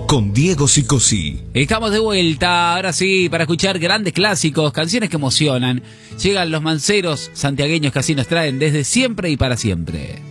con Diego Sicosí. Estamos de vuelta, ahora sí, para escuchar grandes clásicos, canciones que emocionan. Llegan los manceros santiagueños que así nos traen desde siempre y para siempre.